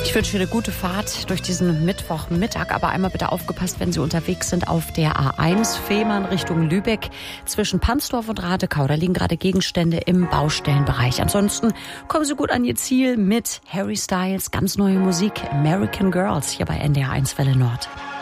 Ich wünsche eine gute Fahrt durch diesen Mittwochmittag, aber einmal bitte aufgepasst, wenn Sie unterwegs sind auf der A1 Fehmarn Richtung Lübeck zwischen Pansdorf und Radekau. Da liegen gerade Gegenstände im Baustellenbereich. Ansonsten kommen Sie gut an Ihr Ziel mit Harry Styles, ganz neue Musik, American Girls hier bei NDR 1 Welle Nord.